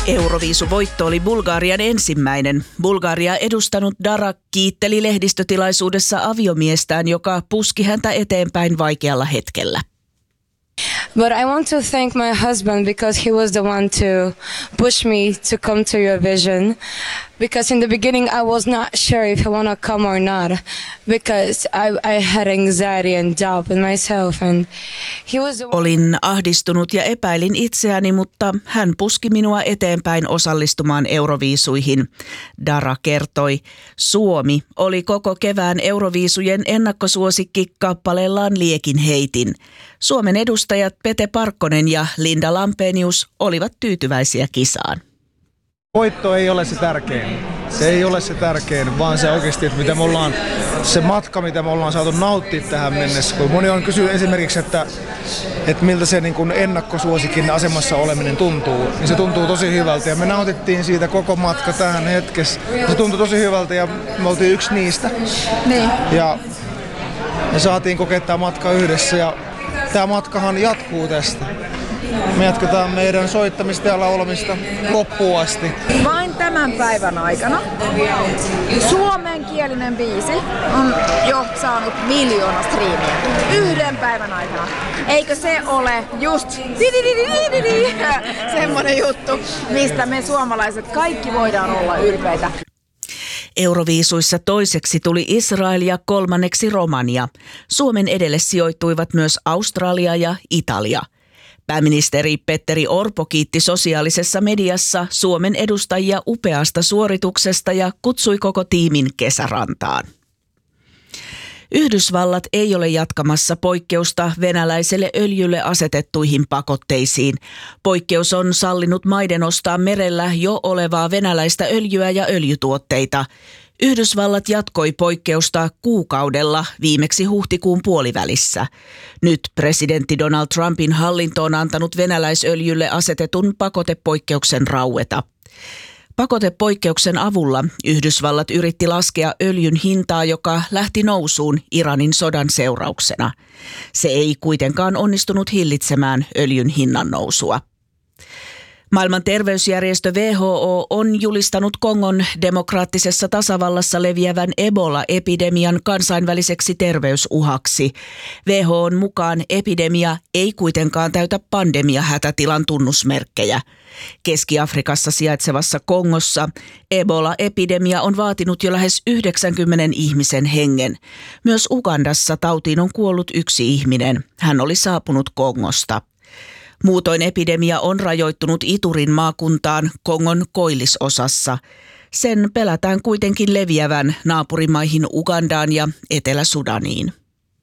Euroviisuvoitto oli Bulgarian ensimmäinen. Bulgaria edustanut Dara kiitteli lehdistötilaisuudessa aviomiestään, joka puski häntä eteenpäin vaikealla hetkellä. But I want to thank my husband because he was the one to push me to come to Eurovision. Because in the beginning I was not sure if I want to come or not. Because I had anxiety and doubt in myself. And he was the one... Olin ahdistunut ja epäilin itseäni, mutta hän puski minua eteenpäin osallistumaan Euroviisuihin. Dara kertoi. Suomi oli koko kevään Euroviisujen ennakkosuosikki kappaleellaan Liekin heitin. Suomen edustajat Pete Parkkonen ja Linda Lampenius olivat tyytyväisiä kisaan. Voitto ei ole se tärkein. Se ei ole se tärkein, vaan se oikeasti, että mitä me ollaan, se matka, mitä me ollaan saatu nauttia tähän mennessä. Kun moni on kysynyt esimerkiksi, että miltä se niin kuin ennakkosuosikin asemassa oleminen tuntuu, niin se tuntuu tosi hyvältä. Ja me nautittiin siitä koko matka tähän hetkessä. Se tuntui tosi hyvältä ja me oltiin yksi niistä. Niin. Ja me saatiin kokea tämä matka yhdessä ja tämä matkahan jatkuu tästä. Me jatketaan meidän soittamista ja laulamista loppuun asti. Vain tämän päivän aikana suomenkielinen biisi on jo saanut 1 miljoona striimiä. Yhden päivän aikana. Eikö se ole just semmoinen juttu, mistä me suomalaiset kaikki voidaan olla ylpeitä? Euroviisuissa toiseksi tuli Israel ja kolmanneksi Romania. Suomen edelle sijoittuivat myös Australia ja Italia. Pääministeri Petteri Orpo kiitti sosiaalisessa mediassa Suomen edustajia upeasta suorituksesta ja kutsui koko tiimin kesärantaan. Yhdysvallat ei ole jatkamassa poikkeusta venäläiselle öljylle asetettuihin pakotteisiin. Poikkeus on sallinut maiden ostaa merellä jo olevaa venäläistä öljyä ja öljytuotteita. Yhdysvallat jatkoi poikkeusta kuukaudella viimeksi huhtikuun puolivälissä. Nyt presidentti Donald Trumpin hallinto on antanut venäläisöljylle asetetun pakotepoikkeuksen raueta. Pakotepoikkeuksen avulla Yhdysvallat yritti laskea öljyn hintaa, joka lähti nousuun Iranin sodan seurauksena. Se ei kuitenkaan onnistunut hillitsemään öljyn hinnan nousua. Maailman terveysjärjestö WHO on julistanut Kongon demokraattisessa tasavallassa leviävän Ebola-epidemian kansainväliseksi terveysuhaksi. WHO:n mukaan epidemia ei kuitenkaan täytä pandemiahätätilan tunnusmerkkejä. Keski-Afrikassa sijaitsevassa Kongossa Ebola-epidemia on vaatinut jo lähes 90 ihmisen hengen. Myös Ugandassa tautiin on kuollut 1 ihminen. Hän oli saapunut Kongosta. Muutoin epidemia on rajoittunut Iturin maakuntaan Kongon koillisosassa. Sen pelätään kuitenkin leviävän naapurimaihin Ugandaan ja Etelä-Sudaniin.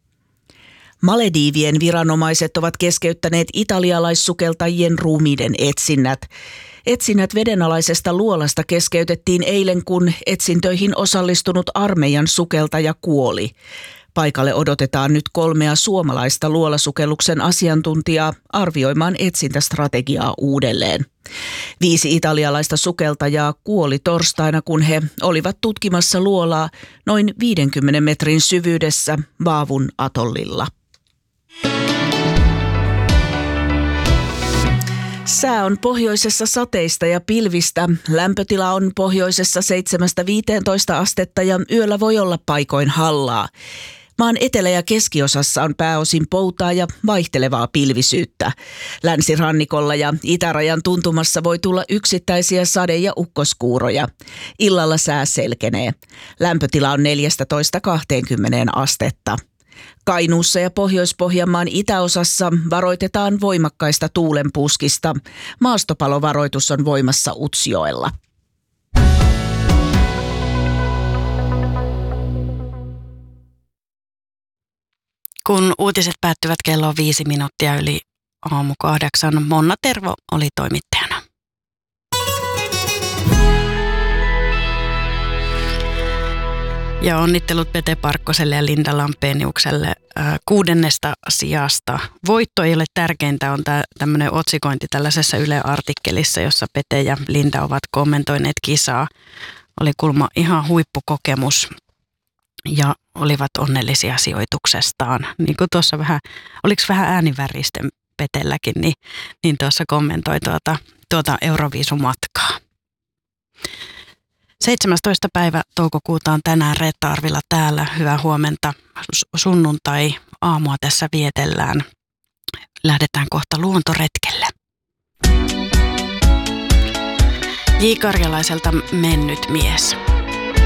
Malediivien viranomaiset ovat keskeyttäneet italialaissukeltajien ruumiiden etsinnät. Etsinnät vedenalaisesta luolasta keskeytettiin eilen, kun etsintöihin osallistunut armeijan sukeltaja kuoli. Paikalle odotetaan nyt 3 suomalaista luolasukelluksen asiantuntijaa arvioimaan etsintästrategiaa uudelleen. 5 italialaista sukeltajaa kuoli torstaina, kun he olivat tutkimassa luolaa noin 50 metrin syvyydessä Vaavun atollilla. Sää on pohjoisessa sateista ja pilvistä. Lämpötila on pohjoisessa 7-15 astetta ja yöllä voi olla paikoin hallaa. Maan etelä- ja keskiosassa on pääosin poutaa ja vaihtelevaa pilvisyyttä. Länsirannikolla ja itärajan tuntumassa voi tulla yksittäisiä sade- ja ukkoskuuroja. Illalla sää selkenee. Lämpötila on 14-20 astetta. Kainuussa ja Pohjois-Pohjanmaan itäosassa varoitetaan voimakkaista tuulenpuskista. Maastopalovaroitus on voimassa Utsjoella. Kun uutiset päättyvät kello 5 minuuttia yli 7:08, Monna Tervo oli toimittajana. Ja onnittelut Pete Parkkoselle ja Linda Lampeniukselle 6. sijasta. Voitto ei ole tärkeintä, on tämmöinen otsikointi tällaisessa Yle-artikkelissa, jossa Pete ja Linda ovat kommentoineet kisaa. Oli kulma ihan huippukokemus ja olivat onnellisia sijoituksestaan. Niin kuin tuossa oliko vähän Petelläkin, niin tuossa kommentoi tuota Euroviisumatkaa. 17. päivä toukokuuta on tänään Reetta Arvila täällä. Hyvää huomenta. Sunnuntai-aamua tässä vietellään. Lähdetään kohta luontoretkelle. J. Karjalaiselta Mennyt mies.